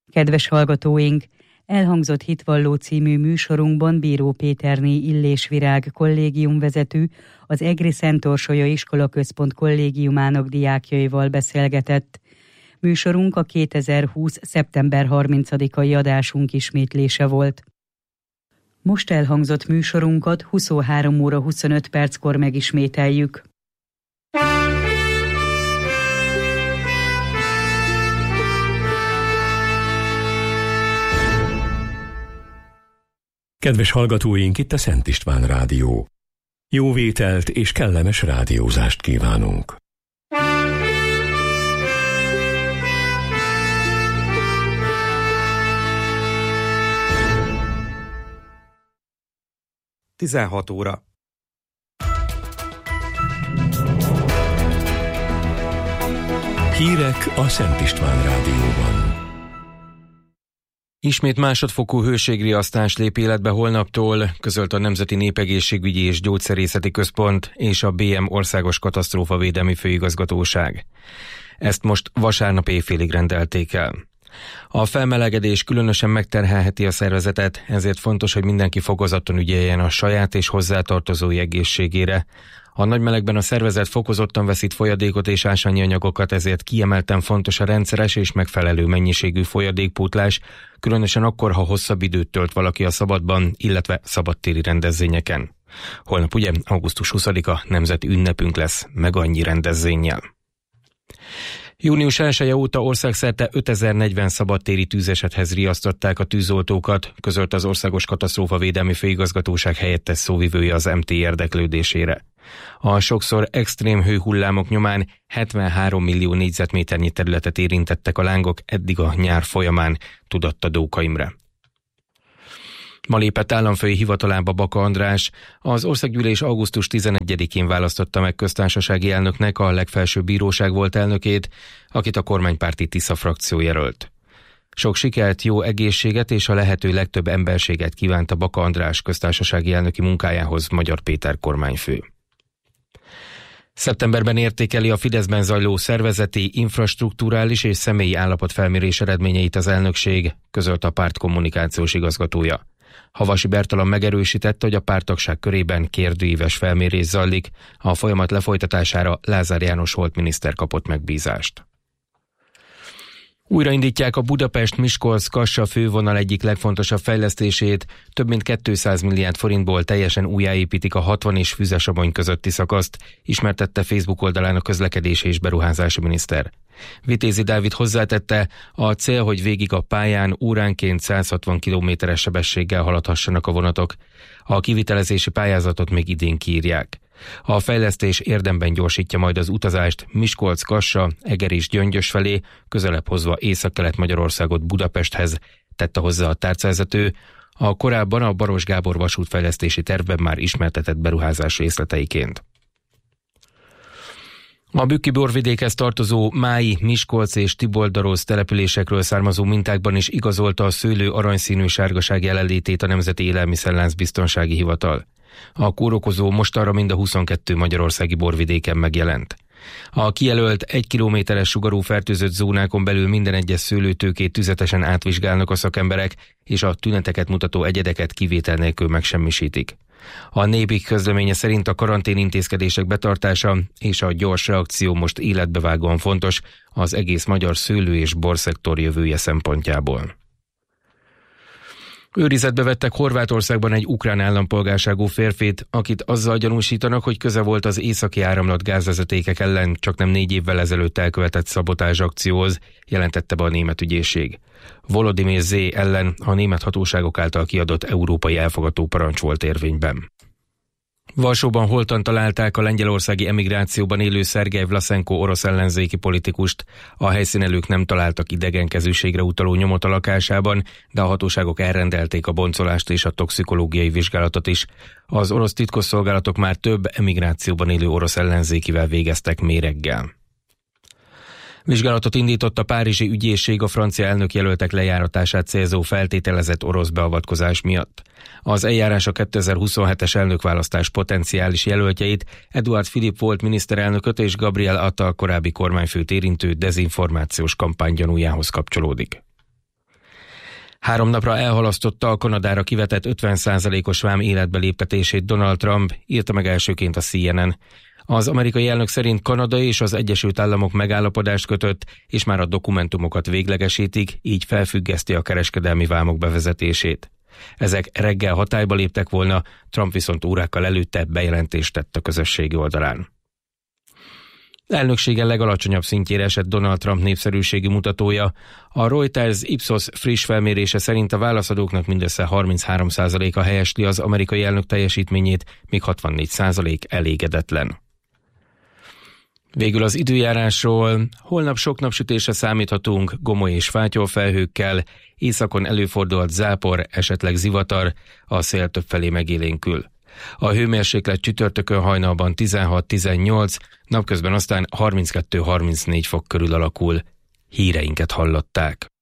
Kedves hallgatóink! Elhangzott Hitvalló című műsorunkban Bíró Péterné Illésvirág kollégiumvezető az Egri Szent Orsolya Iskolaközpont kollégiumának diákjaival beszélgetett. Műsorunk a 2020. szeptember 30-ai adásunk ismétlése volt. Most elhangzott műsorunkat 23 óra 25 perckor megismételjük. Kedves hallgatóink, itt a Szent István Rádió. Jó vételt és kellemes rádiózást kívánunk. Tizenhat óra. Hírek a Szent István Rádióban. Ismét másodfokú hőségriasztás lép életbe holnaptól, közölt a Nemzeti Népegészségügyi és Gyógyszerészeti Központ és a BM Országos Katasztrófavédelmi Főigazgatóság. Ezt most vasárnap éjfélig rendelték el. A felmelegedés különösen megterhelheti a szervezetet, ezért fontos, hogy mindenki fokozottan ügyeljen a saját és hozzátartozói egészségére. A nagy melegben a szervezet fokozottan veszít folyadékot és ásványi anyagokat, ezért kiemelten fontos a rendszeres és megfelelő mennyiségű folyadékpótlás, különösen akkor, ha hosszabb időt tölt valaki a szabadban, illetve szabadtéri rendezvényeken. Holnap ugye augusztus 20-a nemzeti ünnepünk lesz, meg annyi rendezvénnyel. Június 1-e óta országszerte 5040 szabadtéri tűzesethez riasztották a tűzoltókat, közölt az Országos Katasztrófavédelmi Főigazgatóság helyettes szóvivője az MT érdeklődésére. A sokszor extrém hőhullámok nyomán 73 millió négyzetméternyi területet érintettek a lángok eddig a nyár folyamán, tudatta Dóka Imre. Ma lépett államfői hivatalába Baka András. Az Országgyűlés augusztus 11-én választotta meg köztársasági elnöknek, a legfelsőbb bíróság volt elnökét, akit a kormánypárti Tisza frakció jelölt. Sok sikert, jó egészséget és a lehető legtöbb emberséget kívánta Baka András köztársasági elnöki munkájához Magyar Péter kormányfő. Szeptemberben értékeli a Fideszben zajló szervezeti, infrastrukturális és személyi állapotfelmérés eredményeit az elnökség, közölt a párt kommunikációs igazgatója. Havasi Bertalan megerősítette, hogy a párttagság körében kérdőíves felmérés zajlik, a folyamat lefolytatására Lázár János volt miniszter kapott megbízást. Újraindítják a Budapest-Miskolc-Kassa fővonal egyik legfontosabb fejlesztését, több mint 200 milliárd forintból teljesen újjáépítik a 60 és Füzesabony közötti szakaszt, ismertette Facebook oldalán a közlekedési és beruházási miniszter. Vitézi Dávid hozzátette, a cél, hogy végig a pályán óránként 160 km/s sebességgel haladhassanak a vonatok. A kivitelezési pályázatot még idén kiírják. A fejlesztés érdemben gyorsítja majd az utazást Miskolc-Kassa, Eger és Gyöngyös felé, közelebb hozva Észak-Kelet-Magyarországot Budapesthez, tette hozzá a tárcavezető. A korábban a Baros Gábor vasútfejlesztési tervben már ismertetett beruházás részleteiként. A bükki borvidékhez tartozó Mályi, Miskolc és Tiboldarosz településekről származó mintákban is igazolta a szőlő aranyszínű sárgaság jelenlétét a Nemzeti Élelmiszerlánc Biztonsági Hivatal. A kórokozó mostanra mind a 22 magyarországi borvidéken megjelent. A kijelölt 1 kilométeres sugarú fertőzött zónákon belül minden egyes szőlőtőkét tüzetesen átvizsgálnak a szakemberek, és a tüneteket mutató egyedeket kivétel nélkül megsemmisítik. A Népik közleménye szerint a karanténintézkedések betartása és a gyors reakció most életbevágóan fontos az egész magyar szőlő- és borszektor jövője szempontjából. Őrizetbe vettek Horvátországban egy ukrán állampolgárságú férfit, akit azzal gyanúsítanak, hogy köze volt az északi áramlat gázvezetékek ellen csaknem 4 évvel ezelőtt elkövetett szabotázs akcióhoz, jelentette be a német ügyészség. Volodymyr Z. ellen a német hatóságok által kiadott európai elfogató parancs volt érvényben. Varsóban holtan találták a lengyelországi emigrációban élő Szergej Vlaszenko orosz ellenzéki politikust. A helyszínelők nem találtak idegenkezűségre utaló nyomot a lakásában, de a hatóságok elrendelték a boncolást és a toxikológiai vizsgálatot is. Az orosz titkosszolgálatok már több emigrációban élő orosz ellenzékivel végeztek méreggel. Vizsgálatot indított a párizsi ügyészség a francia elnökjelöltek lejáratását célzó feltételezett orosz beavatkozás miatt. Az eljárás a 2027-es elnökválasztás potenciális jelöltjeit, Eduard Philippe volt miniszterelnököt és Gabriel Attal korábbi kormányfőt érintő dezinformációs kampány gyanújához kapcsolódik. 3 napra elhalasztotta a Kanadára kivetett 50%-os vám életbe léptetését Donald Trump, írta meg elsőként a CNN. Az amerikai elnök szerint Kanada és az Egyesült Államok megállapodást kötött, és már a dokumentumokat véglegesítik, így felfüggeszti a kereskedelmi vámok bevezetését. Ezek reggel hatályba léptek volna, Trump viszont órákkal előtte bejelentést tett a közösségi oldalán. Elnöksége legalacsonyabb szintjére esett Donald Trump népszerűségi mutatója. A Reuters Ipsos friss felmérése szerint a válaszadóknak mindössze 33%-a helyesli az amerikai elnök teljesítményét, míg 64% elégedetlen. Végül az időjárásról. Holnap sok napsütésre számíthatunk, gomoly és fátyolfelhőkkel, északon előfordulhat zápor, esetleg zivatar, a szél többfelé megélénkül. A hőmérséklet csütörtökön hajnalban 16-18, napközben aztán 32-34 fok körül alakul. Híreinket hallották.